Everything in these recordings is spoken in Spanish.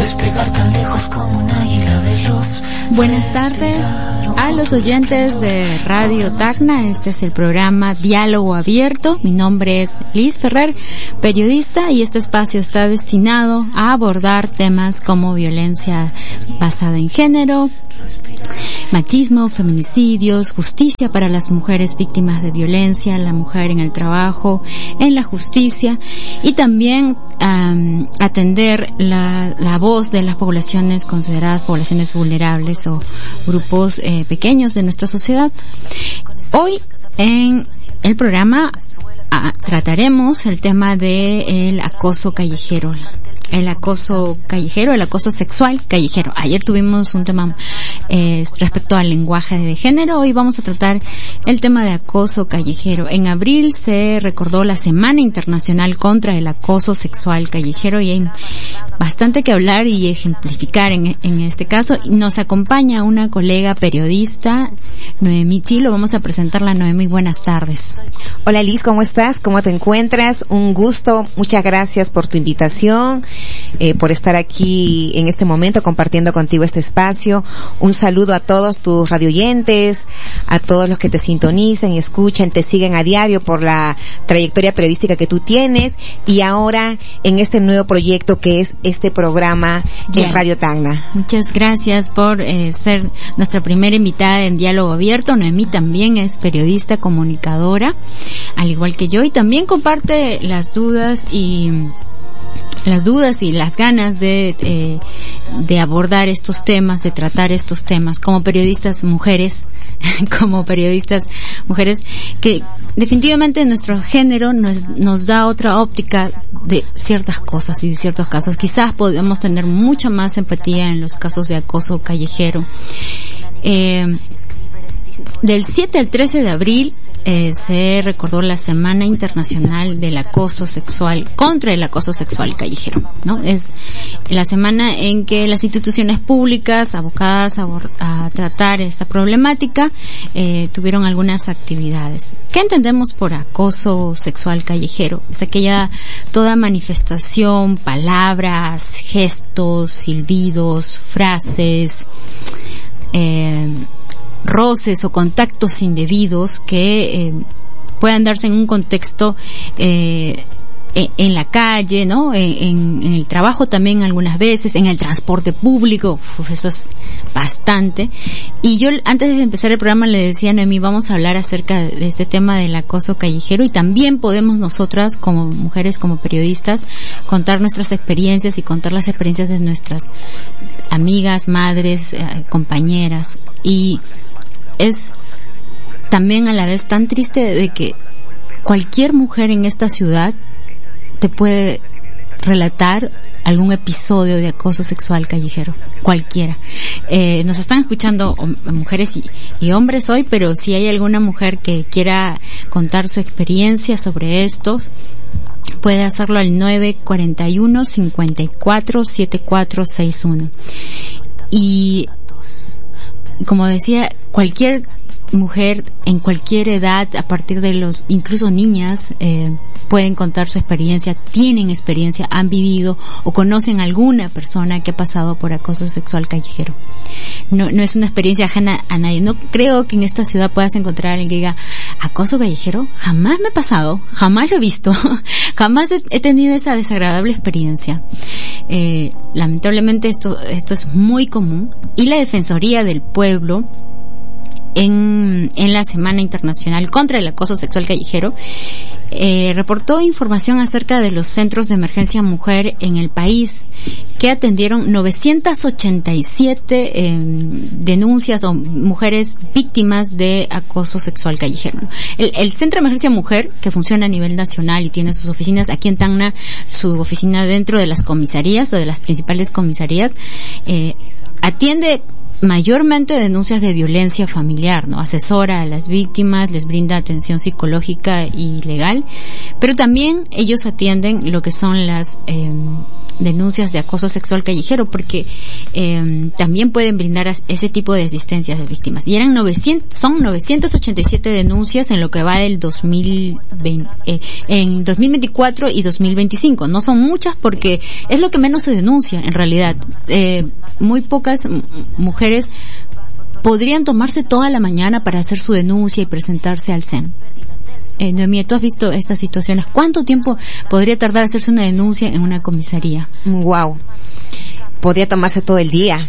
despegar tan lejos como un águila veloz. Buenas tardes a los oyentes de Radio Tacna. Este es el programa Diálogo Abierto. Mi nombre es Liz Ferrer, periodista, y este espacio está destinado a abordar temas como violencia basada en género, machismo, feminicidios, justicia para las mujeres víctimas de violencia, la mujer en el trabajo, en la justicia, y también atender la voz de las poblaciones consideradas poblaciones vulnerables o grupos pequeños de nuestra sociedad. Hoy en el programa trataremos el tema del acoso callejero. El acoso callejero, el acoso sexual callejero. Ayer tuvimos un tema respecto al lenguaje de género. Hoy vamos a tratar el tema de acoso callejero. En abril se recordó la Semana Internacional contra el Acoso Sexual Callejero y hay bastante que hablar y ejemplificar en este caso. Nos acompaña una colega periodista, Noemí Chilo. Vamos a presentarla. Noemí, buenas tardes. Hola Liz, ¿cómo estás? ¿Cómo te encuentras? Un gusto. Muchas gracias por tu invitación. Por estar aquí en este momento compartiendo contigo este espacio. Un saludo a todos tus radioyentes, a todos los que te sintonizan y escuchan, te siguen a diario por la trayectoria periodística que tú tienes y ahora en este nuevo proyecto que es este programa en Radio Tacna. Muchas gracias por ser nuestra primera invitada en Diálogo Abierto. Noemí también es periodista, comunicadora, al igual que yo, y también comparte las dudas y las ganas de abordar estos temas, de tratar estos temas como periodistas mujeres, que definitivamente nuestro género nos da otra óptica de ciertas cosas y de ciertos casos. Quizás podemos tener mucha más empatía en los casos de acoso callejero. Del 7 al 13 de abril se recordó la Semana Internacional del Acoso Sexual, contra el acoso sexual callejero, ¿no? Es la semana en que las instituciones públicas abocadas a tratar esta problemática tuvieron algunas actividades. ¿Qué entendemos por acoso sexual callejero? Es toda manifestación, palabras, gestos, silbidos, frases, roces o contactos indebidos que puedan darse en un contexto en la calle, ¿no? En el trabajo también algunas veces, en el transporte público. Eso es bastante. Y yo antes de empezar el programa le decía a Noemí, vamos a hablar acerca de este tema del acoso callejero, y también podemos nosotras como mujeres, como periodistas, contar nuestras experiencias y contar las experiencias de nuestras amigas, madres, compañeras. Y es también a la vez tan triste de que cualquier mujer en esta ciudad te puede relatar algún episodio de acoso sexual callejero, cualquiera. Nos están escuchando mujeres y hombres hoy, pero si hay alguna mujer que quiera contar su experiencia sobre esto, puede hacerlo al 941-547461. Y como decía, cualquier mujer en cualquier edad, a partir de incluso niñas, pueden contar su experiencia, tienen experiencia, han vivido o conocen a alguna persona que ha pasado por acoso sexual callejero. No es una experiencia ajena a nadie. No creo que en esta ciudad puedas encontrar a alguien que diga, acoso callejero, jamás me ha pasado, jamás lo he visto, jamás he tenido esa desagradable experiencia. Lamentablemente esto es muy común, y la Defensoría del Pueblo en la Semana Internacional contra el Acoso Sexual Callejero reportó información acerca de los centros de emergencia mujer en el país, que atendieron 987 denuncias o mujeres víctimas de acoso sexual callejero. El Centro de Emergencia Mujer, que funciona a nivel nacional y tiene sus oficinas aquí en Tacna, su oficina dentro de las comisarías o de las principales comisarías, atiende mayormente denuncias de violencia familiar, ¿no? Asesora a las víctimas, les brinda atención psicológica y legal, pero también ellos atienden lo que son las denuncias de acoso sexual callejero, porque también pueden brindar ese tipo de asistencias de víctimas. Y son 987 denuncias en lo que va del 2024 y 2025. No son muchas porque es lo que menos se denuncia en realidad. Muy pocas mujeres podrían tomarse toda la mañana para hacer su denuncia y presentarse al SEM. Noemí, ¿tú has visto estas situaciones? ¿Cuánto tiempo podría tardar hacerse una denuncia en una comisaría? Wow. Podría tomarse todo el día,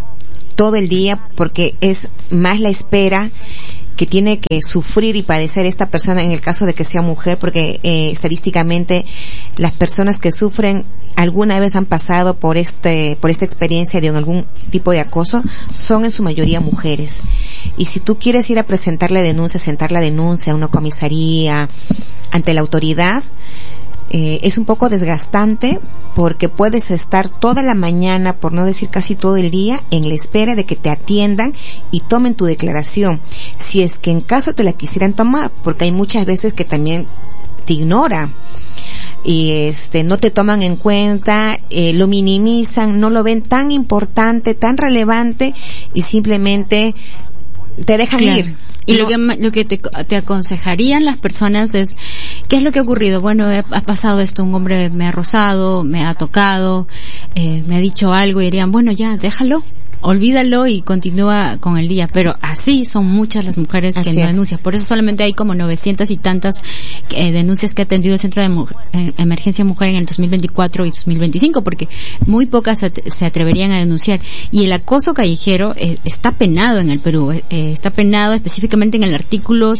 porque es más la espera que tiene que sufrir y padecer esta persona en el caso de que sea mujer, porque estadísticamente las personas que sufren alguna vez han pasado por esta experiencia de algún tipo de acoso son en su mayoría mujeres. Y si tú quieres ir a presentar la denuncia, sentar la denuncia a una comisaría ante la autoridad, es un poco desgastante porque puedes estar toda la mañana, por no decir casi todo el día, en la espera de que te atiendan y tomen tu declaración. Si es que en caso te la quisieran tomar, porque hay muchas veces que también te ignoran y no te toman en cuenta, lo minimizan, no lo ven tan importante, tan relevante y simplemente te dejan ir. Y lo que te aconsejarían las personas es, ¿qué es lo que ha ocurrido? Bueno, ha pasado esto, un hombre me ha rozado, me ha tocado, me ha dicho algo, y dirían, bueno, ya, déjalo, olvídalo y continúa con el día. Pero así son muchas las mujeres que no denuncian. Por eso solamente hay como 900 y tantas denuncias que ha atendido el Centro de Emergencia Mujer en el 2024 y 2025, porque muy pocas se atreverían a denunciar. Y el acoso callejero está penado en el Perú, está penado específicamente en el artículo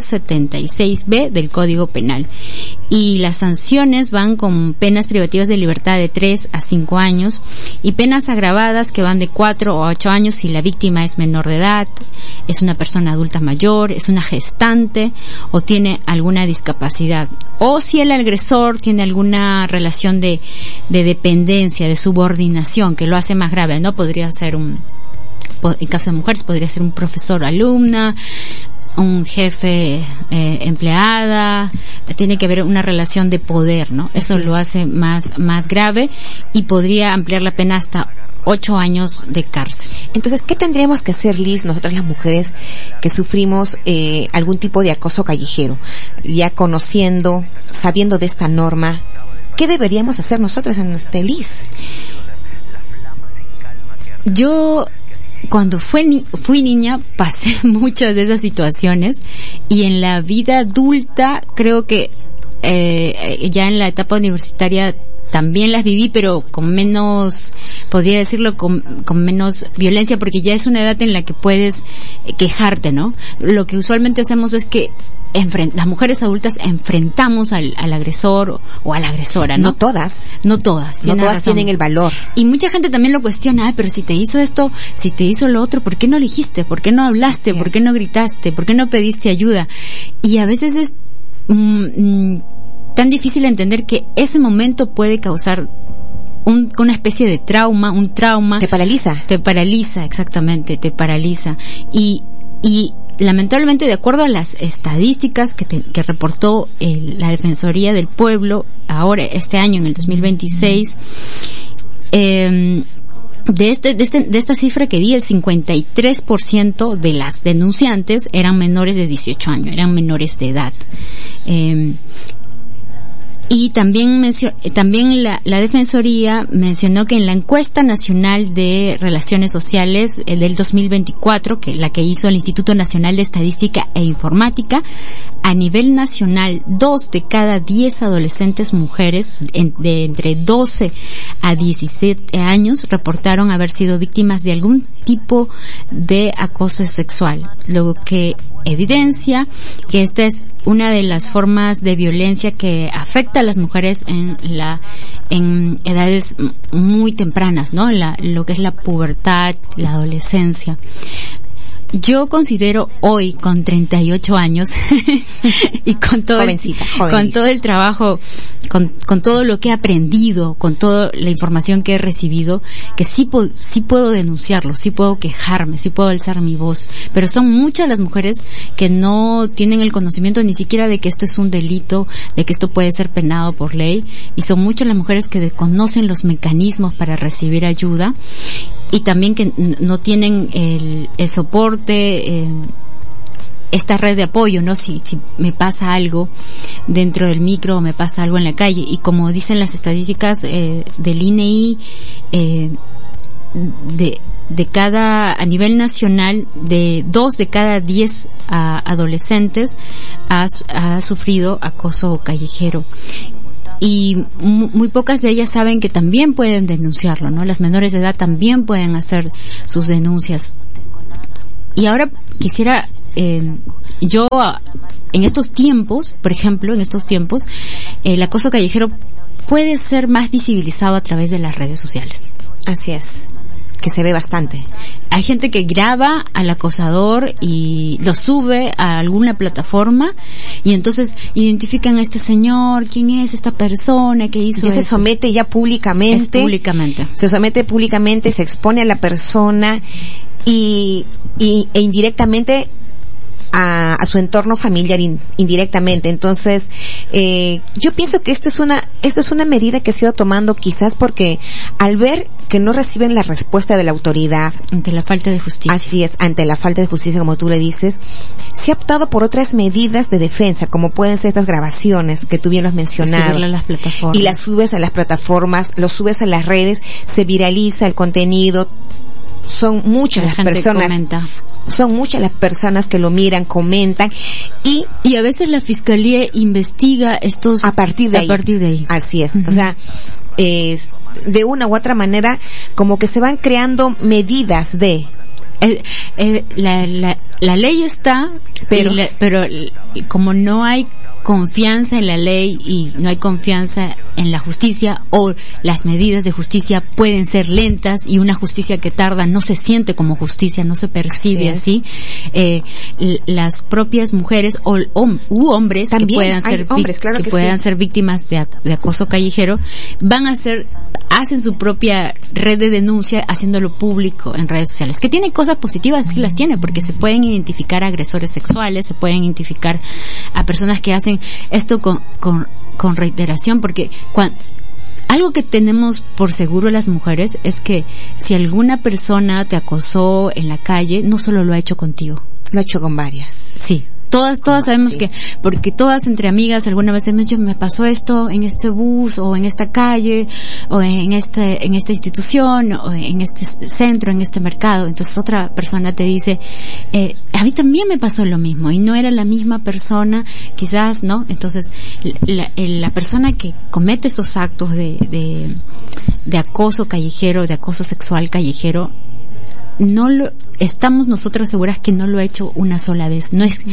176B del Código Penal. Y las sanciones van con penas privativas de libertad de 3 a 5 años y penas agravadas que van de 4 o 8 años si la víctima es menor de edad, es una persona adulta mayor, es una gestante o tiene alguna discapacidad, o si el agresor tiene alguna relación de dependencia, de subordinación, que lo hace más grave, ¿no? Podría ser en caso de mujeres podría ser un profesor alumna, un jefe empleada, tiene que haber una relación de poder, ¿no? Eso lo hace más grave y podría ampliar la pena hasta 8 años de cárcel. Entonces, ¿qué tendríamos que hacer, Liz, nosotras las mujeres que sufrimos algún tipo de acoso callejero? Ya conociendo, sabiendo de esta norma, ¿qué deberíamos hacer nosotras en Liz? Yo, cuando fui niña, pasé muchas de esas situaciones, y en la vida adulta creo que ya en la etapa universitaria también las viví, pero con menos, podría decirlo, con menos violencia, porque ya es una edad en la que puedes quejarte, ¿no? Lo que usualmente hacemos es que las mujeres adultas enfrentamos al agresor o a la agresora, ¿no? No todas. No todas Tienen el valor. Y mucha gente también lo cuestiona, pero si te hizo esto, si te hizo lo otro, ¿por qué no dijiste? ¿Por qué no hablaste? ¿Por qué no gritaste? ¿Por qué no pediste ayuda? Y a veces es tan difícil entender que ese momento puede causar una especie de trauma, un trauma. Te paraliza. Te paraliza, exactamente, te paraliza. Y lamentablemente, de acuerdo a las estadísticas que reportó la Defensoría del Pueblo ahora este año, en el 2026, de esta cifra que di, el 53% de las denunciantes eran menores de 18 años, eran menores de edad. Y también la Defensoría mencionó que en la encuesta nacional de relaciones sociales del 2024, la que hizo el Instituto Nacional de Estadística e Informática, a nivel nacional, 2 de cada 10 adolescentes mujeres de entre 12 a 17 años reportaron haber sido víctimas de algún tipo de acoso sexual, lo que evidencia que esta es una de las formas de violencia que afecta a las mujeres en edades muy tempranas, ¿no? Lo que es la pubertad, la adolescencia. Yo considero hoy, con 38 años, y con todo con todo el trabajo, con todo lo que he aprendido, con toda la información que he recibido, que sí puedo denunciarlo, sí puedo quejarme, sí puedo alzar mi voz, pero son muchas las mujeres que no tienen el conocimiento ni siquiera de que esto es un delito, de que esto puede ser penado por ley, y son muchas las mujeres que desconocen los mecanismos para recibir ayuda, y también que no tienen el soporte, esta red de apoyo, ¿no? Si me pasa algo dentro del micro o me pasa algo en la calle. Y como dicen las estadísticas del INEI, a nivel nacional, de 2 de cada 10 adolescentes ha sufrido acoso callejero. Y muy pocas de ellas saben que también pueden denunciarlo, ¿no? Las menores de edad también pueden hacer sus denuncias. Y ahora quisiera, yo en estos tiempos, por ejemplo, el acoso callejero puede ser más visibilizado a través de las redes sociales. Así es, que se ve bastante. Hay gente que graba al acosador y lo sube a alguna plataforma, y entonces identifican a este señor, quién es esta persona que hizo se somete ya públicamente. Se somete públicamente, se expone a la persona e indirectamente a su entorno familiar indirectamente. Entonces, yo pienso que esta es una medida que se ha ido tomando quizás porque al ver que no reciben la respuesta de la autoridad. Ante la falta de justicia. Así es, ante la falta de justicia, como tú le dices, se ha optado por otras medidas de defensa, como pueden ser estas grabaciones que tú bien lo has mencionado. Subirlo a las plataformas. Y las subes a las plataformas, lo subes a las redes, se viraliza el contenido. Son muchas las personas. Comenta. Son muchas las personas que lo miran, comentan y a veces la fiscalía investiga estos a partir de ahí. Así es. Uh-huh. O sea, de una u otra manera como que se van creando medidas de la ley está, pero como no hay confianza en la ley y no hay confianza en la justicia, o las medidas de justicia pueden ser lentas y una justicia que tarda no se siente como justicia, no se percibe así. Las propias mujeres u hombres también que puedan ser puedan ser víctimas de acoso callejero hacen su propia red de denuncia haciéndolo público en redes sociales, que tiene cosas positivas, sí las tiene, porque se pueden identificar a agresores sexuales, se pueden identificar a personas que hacen esto con reiteración, porque algo que tenemos por seguro las mujeres es que si alguna persona te acosó en la calle, no solo lo ha hecho contigo. Lo ha hecho con varias. Sí. Todas sabemos que, porque todas entre amigas alguna vez me pasó esto en este bus, o en esta calle, o en esta institución, o en este centro, en este mercado. Entonces otra persona te dice, a mí también me pasó lo mismo, y no era la misma persona, quizás, ¿no? Entonces la persona que comete estos actos de acoso callejero, de acoso sexual callejero, estamos nosotros seguras que no lo ha hecho una sola vez. No es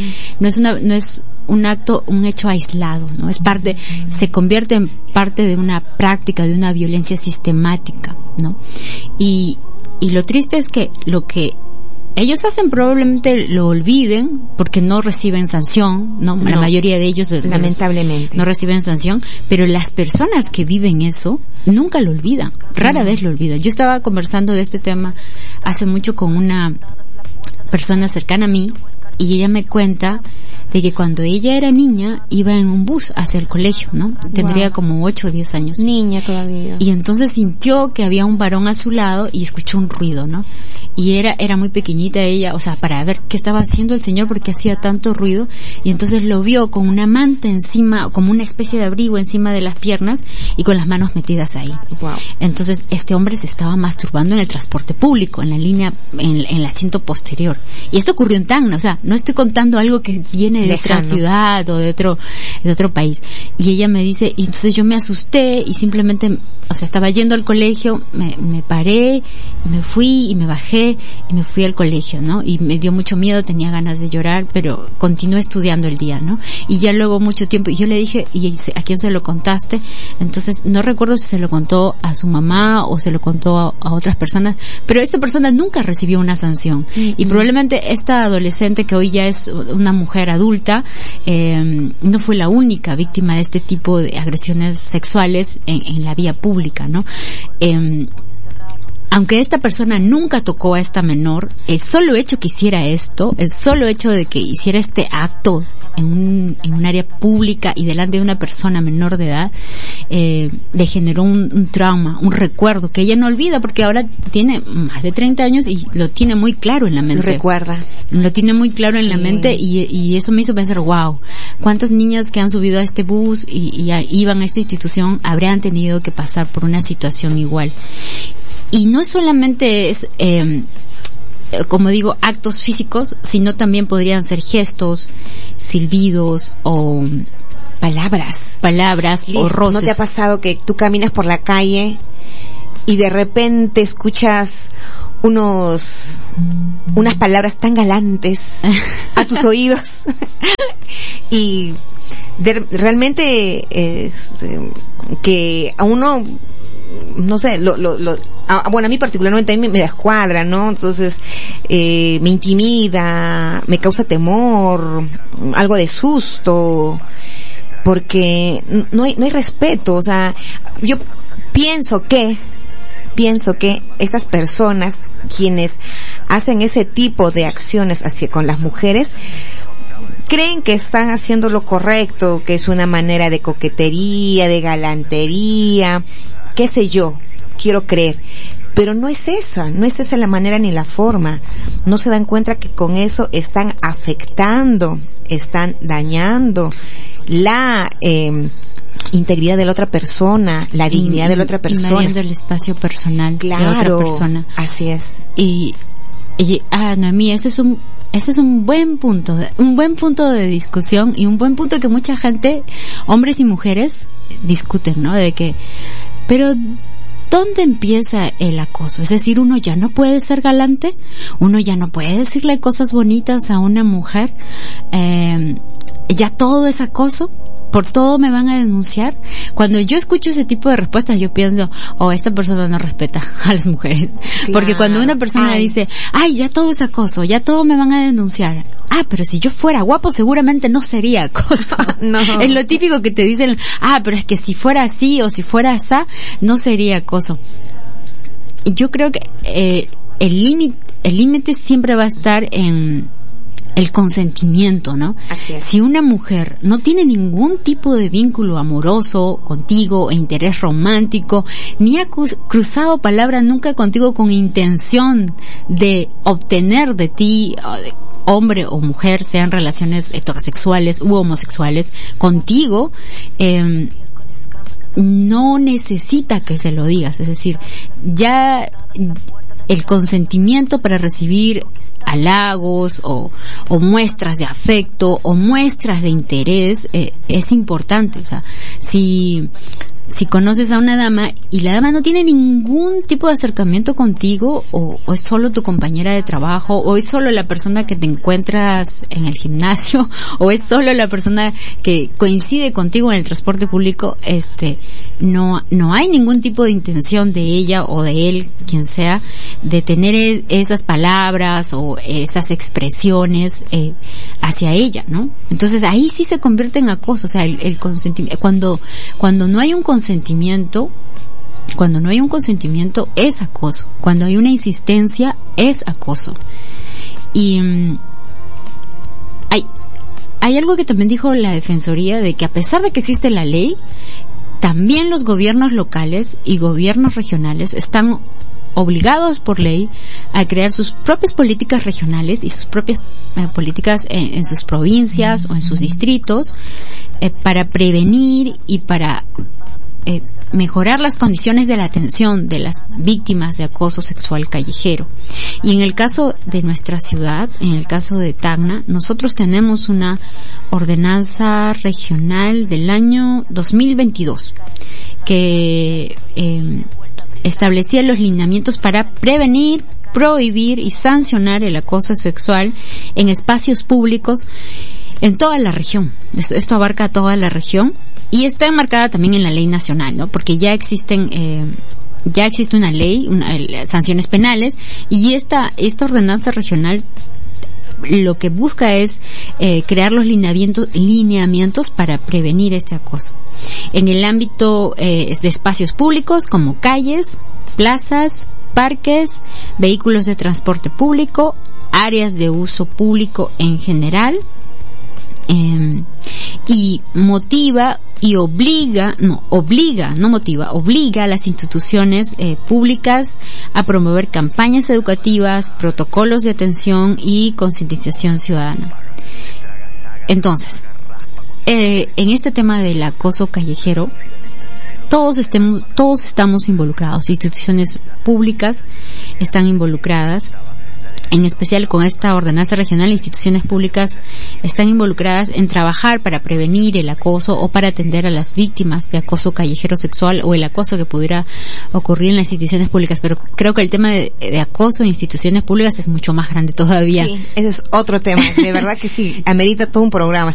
un hecho aislado, ¿no? Se convierte en parte de una práctica, de una violencia sistemática, ¿no? Y lo triste es que lo que ellos hacen probablemente lo olviden porque no reciben sanción, ¿no? La mayoría de ellos lamentablemente no reciben sanción, pero las personas que viven eso nunca lo olvidan, rara vez lo olvidan. Yo estaba conversando de este tema hace mucho con una persona cercana a mí, y ella me cuenta de que cuando ella era niña iba en un bus hacia el colegio, ¿no? Tendría como 8 o 10 años. Niña todavía. Y entonces sintió que había un varón a su lado y escuchó un ruido, ¿no? Y era muy pequeñita ella, o sea, para ver qué estaba haciendo el señor porque hacía tanto ruido, y entonces lo vio con una manta encima, como una especie de abrigo encima de las piernas y con las manos metidas ahí. Wow. Entonces este hombre se estaba masturbando en el transporte público, en la línea, en el asiento posterior. Y esto ocurrió en Tacna, o sea, no estoy contando algo que viene de otra ciudad o de otro país. Y ella me dice, y entonces yo me asusté y simplemente, o sea, estaba yendo al colegio, me paré, me fui y me bajé bajé y me fui al colegio, ¿no? Y me dio mucho miedo, tenía ganas de llorar, pero continué estudiando el día, ¿no? Y ya luego mucho tiempo, y yo le dije, ¿y a quién se lo contaste? Entonces, no recuerdo si se lo contó a su mamá o se lo contó a otras personas, pero esta persona nunca recibió una sanción. Y probablemente esta adolescente, que hoy ya es una mujer adulta, no fue la única víctima de este tipo de agresiones sexuales en la vía pública, ¿no? Aunque esta persona nunca tocó a esta menor, el solo hecho que hiciera esto, el solo hecho de que hiciera este acto en un área pública y delante de una persona menor de edad, le generó un trauma, un recuerdo que ella no olvida, porque ahora tiene más de 30 años y lo tiene muy claro en la mente. Lo tiene muy claro en la mente, y eso me hizo pensar, wow, cuántas niñas que han subido a este bus y iban a esta institución habrán tenido que pasar por una situación igual. Y no solamente como digo, actos físicos, sino también podrían ser gestos, silbidos o palabras Liz, o roces. ¿No te ha pasado que tú caminas por la calle y de repente escuchas unas palabras tan galantes a tus oídos? Y realmente que a uno, no sé, bueno, a mí particularmente me descuadra, ¿no? Entonces, me intimida, me causa temor, algo de susto, porque no hay respeto. O sea, yo pienso que estas personas, quienes hacen ese tipo de acciones con las mujeres, creen que están haciendo lo correcto, que es una manera de coquetería, de galantería, qué sé yo, quiero creer, pero no es esa la manera ni la forma. No se dan cuenta que con eso están afectando, están dañando la integridad de la otra persona, la dignidad de la otra persona, invadiendo el espacio personal de otra persona. Así es. Y Noemí, ese es un buen punto de discusión, y un buen punto que mucha gente, hombres y mujeres, discuten, ¿no? De que, pero ¿dónde empieza el acoso? Es decir, uno ya no puede ser galante, uno ya no puede decirle cosas bonitas a una mujer, ya todo es acoso. ¿Por todo me van a denunciar? Cuando yo escucho ese tipo de respuestas, yo pienso, esta persona no respeta a las mujeres. Claro. Porque cuando una persona dice, ya todo es acoso, ya todo me van a denunciar. Pero si yo fuera guapo, seguramente no sería acoso. No. Es lo típico que te dicen, pero es que si fuera así o si fuera asá, no sería acoso. Yo creo que el límite siempre va a estar en el consentimiento, ¿no? Así es. Si una mujer no tiene ningún tipo de vínculo amoroso contigo o interés romántico, ni ha cruzado palabra nunca contigo con intención de obtener de ti, hombre o mujer, sean relaciones heterosexuales u homosexuales, contigo, no necesita que se lo digas. Es decir, ya el consentimiento para recibir halagos o muestras de afecto o muestras de interés es importante. O sea, si conoces a una dama y la dama no tiene ningún tipo de acercamiento contigo, o es solo tu compañera de trabajo, o es solo la persona que te encuentras en el gimnasio, o es solo la persona que coincide contigo en el transporte público, no hay ningún tipo de intención de ella o de él, quien sea, de tener esas palabras o esas expresiones hacia ella, ¿no? Entonces ahí sí se convierte en acoso. O sea, el consentimiento, cuando no hay un consentimiento es acoso. Cuando hay una insistencia es acoso. Y hay algo que también dijo la Defensoría, de que a pesar de que existe la ley, también los gobiernos locales y gobiernos regionales están obligados por ley a crear sus propias políticas regionales y sus propias políticas en sus provincias o en sus distritos, para prevenir y para mejorar las condiciones de la atención de las víctimas de acoso sexual callejero. Y en el caso de nuestra ciudad, en el caso de Tacna, nosotros tenemos una ordenanza regional del año 2022 que establecía los lineamientos para prevenir, prohibir y sancionar el acoso sexual en espacios públicos en toda la región. Esto abarca toda la región y está enmarcada también en la ley nacional, ¿no? Porque ya existe una ley, sanciones penales, y esta ordenanza regional lo que busca es crear los lineamientos para prevenir este acoso. En el ámbito de espacios públicos como calles, plazas, parques, vehículos de transporte público, áreas de uso público en general, y motiva y obliga a las instituciones públicas a promover campañas educativas, protocolos de atención y concientización ciudadana. Entonces, en este tema del acoso callejero, todos estamos involucrados, instituciones públicas están involucradas. En especial con esta ordenanza regional, instituciones públicas están involucradas en trabajar para prevenir el acoso o para atender a las víctimas de acoso callejero sexual o el acoso que pudiera ocurrir en las instituciones públicas. Pero creo que el tema de acoso en instituciones públicas es mucho más grande todavía. Sí, ese es otro tema. De verdad que sí, amerita todo un programa.